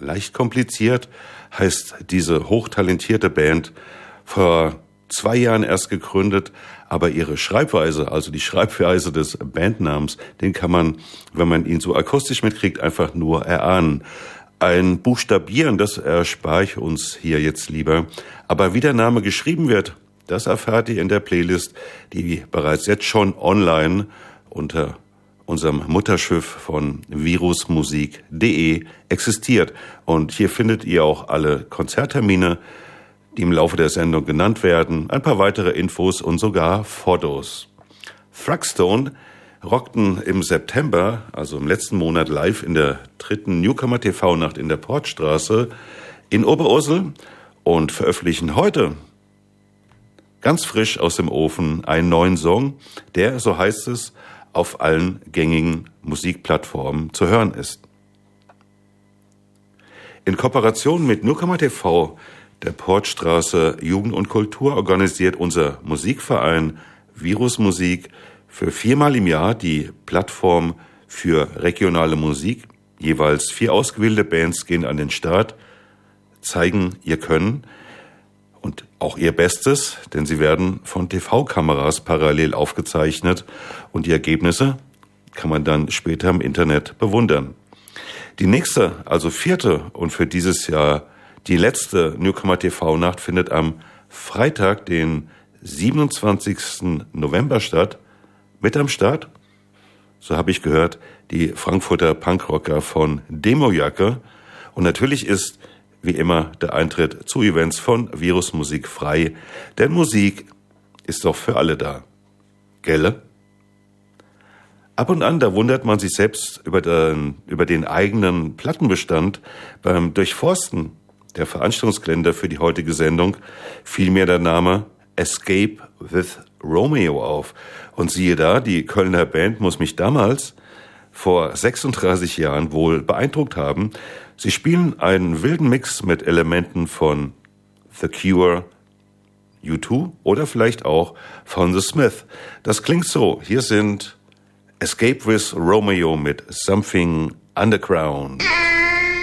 leicht kompliziert heißt diese hochtalentierte Band, vor 2 Jahren erst gegründet, aber ihre Schreibweise, also die Schreibweise des Bandnamens, den kann man, wenn man ihn so akustisch mitkriegt, einfach nur erahnen. Ein Buchstabieren, das erspare ich uns hier jetzt lieber. Aber wie der Name geschrieben wird, das erfahrt ihr in der Playlist, die bereits jetzt schon online unter unserem Mutterschiff von virusmusik.de existiert. Und hier findet ihr auch alle Konzerttermine, die im Laufe der Sendung genannt werden, ein paar weitere Infos und sogar Fotos. Thruxtone rockten im September, also im letzten Monat, live in der 3. Newcomer TV-Nacht in der Portstraße in Oberursel und veröffentlichen heute ganz frisch aus dem Ofen einen neuen Song, der, so heißt es, auf allen gängigen Musikplattformen zu hören ist. In Kooperation mit Newcomer TV, der Portstraße Jugend und Kultur, organisiert unser Musikverein Virusmusik für 4-mal im Jahr die Plattform für regionale Musik. Jeweils 4 ausgewählte Bands gehen an den Start, zeigen ihr Können und auch ihr Bestes, denn sie werden von TV-Kameras parallel aufgezeichnet und die Ergebnisse kann man dann später im Internet bewundern. Die nächste, also 4. und für dieses Jahr die letzte Newcomer TV-Nacht findet am Freitag, den 27. November statt. Mit am Start, so habe ich gehört, die Frankfurter Punkrocker von Demojacke. Und natürlich ist, wie immer, der Eintritt zu Events von Virusmusik frei, denn Musik ist doch für alle da. Gelle? Ab und an, da wundert man sich selbst über den eigenen Plattenbestand. Beim Durchforsten der Veranstaltungskalender für die heutige Sendung fiel mir der Name Escape with Romeo auf. Und siehe da, die Kölner Band muss mich damals vor 36 Jahren wohl beeindruckt haben. Sie spielen einen wilden Mix mit Elementen von The Cure, U2 oder vielleicht auch von The Smiths. Das klingt so. Hier sind Escape with Romeo mit Something Underground.